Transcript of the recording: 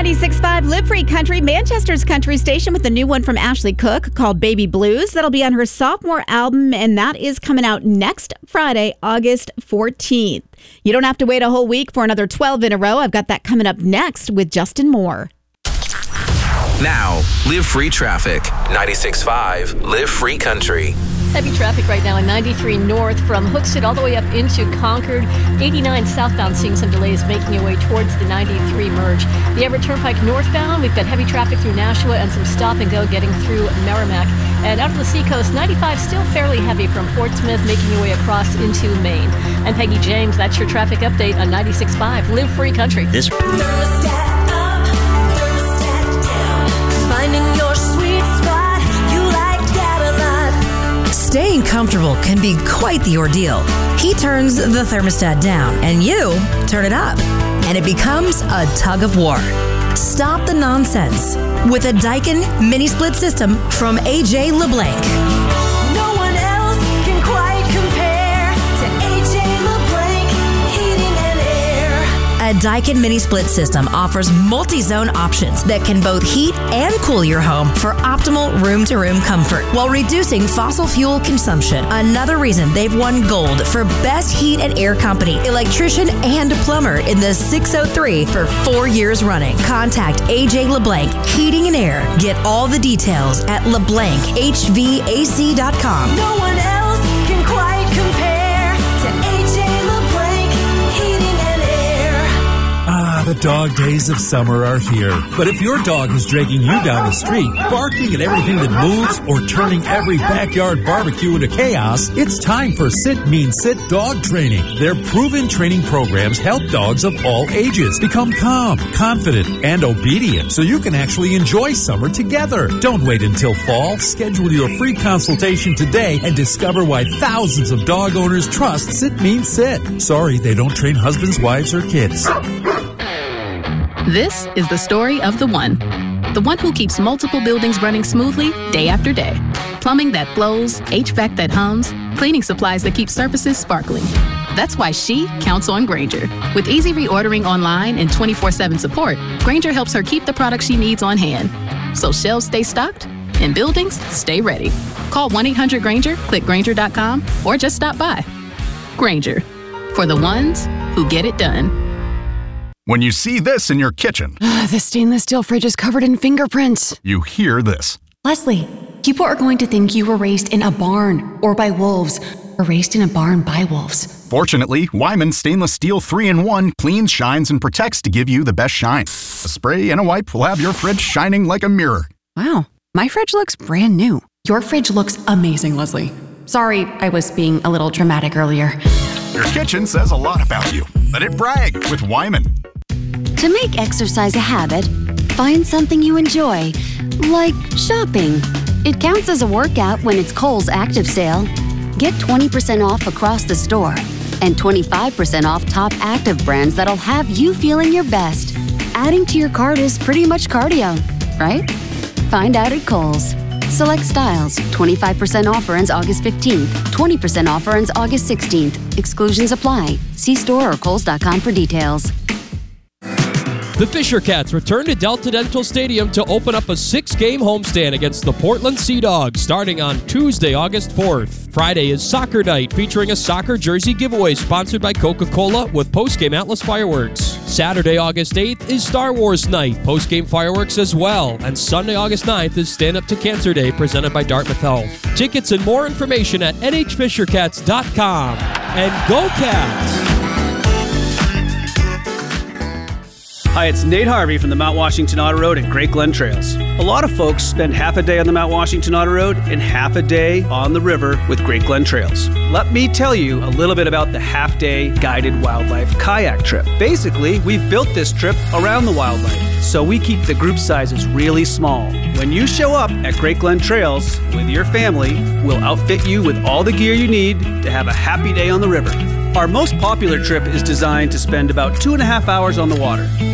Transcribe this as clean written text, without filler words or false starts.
96.5 Live Free Country, Manchester's country station, with a new one from Ashley Cooke called Baby Blues. That'll be on her sophomore album, and that is coming out next Friday, August 14th. You don't have to wait a whole week for another 12 in a row. I've got that coming up next with Justin Moore. Now, Live Free Traffic. 96.5 Live Free Country. Heavy traffic right now on 93 north from Hooksett all the way up into Concord. 89 southbound seeing some delays making your way towards the 93 merge. The Everett Turnpike northbound, we've got heavy traffic through Nashua and some stop and go getting through Merrimack. And out of the seacoast, 95 still fairly heavy from Portsmouth making your way across into Maine. I'm Peggy James. That's your traffic update on 96.5 Live Free Country. Finding your sweet spot, you like that a lot. Staying comfortable can be quite the ordeal. He turns the thermostat down and you turn it up, and it becomes a tug of war. Stop the nonsense with a Daikin mini split system from AJ LeBlanc. No one else can quite compare to AJ LeBlanc Heating and Air. A Daikin mini split system offers multi-zone options that can both heat and cool your home for optimal room-to-room comfort while reducing fossil fuel consumption. Another reason they've won gold for Best Heat and Air Company, electrician and plumber in the 603 for 4 years running. Contact AJ LeBlanc Heating and Air. Get all the details at LeBlancHVAC.com. No one else can quite compare to AJ LeBlanc Heating and Air. The dog days of summer are here. But if your dog is dragging you down the street, barking at everything that moves, or turning every backyard barbecue into chaos, it's time for Sit Mean Sit dog training. Their proven training programs help dogs of all ages become calm, confident, and obedient so you can actually enjoy summer together. Don't wait until fall. Schedule your free consultation today and discover why thousands of dog owners trust Sit Mean Sit. Sorry, they don't train husbands, wives, or kids. This is the story of the one who keeps multiple buildings running smoothly day after day. Plumbing that flows, HVAC that hums, cleaning supplies that keep surfaces sparkling. That's why she counts on Grainger. With easy reordering online and 24/7 support, Grainger helps her keep the products she needs on hand. So shelves stay stocked and buildings stay ready. Call 1-800-GRAINGER, click Grainger.com, or just stop by. Grainger, for the ones who get it done. When you see this in your kitchen, The stainless steel fridge is covered in fingerprints. you hear this. Leslie, people are going to think you were raised in a barn or by wolves, or raised in a barn by wolves. Fortunately, Wyman Stainless Steel 3-in-1 cleans, shines, and protects to give you the best shine. A spray and a wipe will have your fridge shining like a mirror. Wow, my fridge looks brand new. Your fridge looks amazing, Leslie. Sorry, I was being a little dramatic earlier. Your kitchen says a lot about you. Let it brag with Wyman. To make exercise a habit, find something you enjoy, like shopping. It counts as a workout when it's Kohl's Active Sale. Get 20% off across the store and 25% off top active brands that'll have you feeling your best. Adding to your cart is pretty much cardio, right? Find out at Kohl's. Select styles. 25% offer ends August 15th. 20% offer ends August 16th. Exclusions apply. See store or Kohls.com for details. The Fisher Cats return to Delta Dental Stadium to open up a 6-game homestand against the Portland Sea Dogs starting on Tuesday, August 4th. Friday is soccer night featuring a soccer jersey giveaway sponsored by Coca-Cola with post-game Atlas fireworks. Saturday, August 8th is Star Wars night, post-game fireworks as well. And Sunday, August 9th is Stand Up to Cancer Day presented by Dartmouth Health. Tickets and more information at nhfishercats.com. And go Cats! Hi, it's Nate Harvey from the Mount Washington Auto Road and Great Glen Trails. A lot of folks spend half a day on the Mount Washington Auto Road and half a day on the river with Great Glen Trails. Let me tell you a little bit about the half-day guided wildlife kayak trip. Basically, we've built this trip around the wildlife, so we keep the group sizes really small. When you show up at Great Glen Trails with your family, we'll outfit you with all the gear you need to have a happy day on the river. Our most popular trip is designed to spend about 2.5 hours on the water.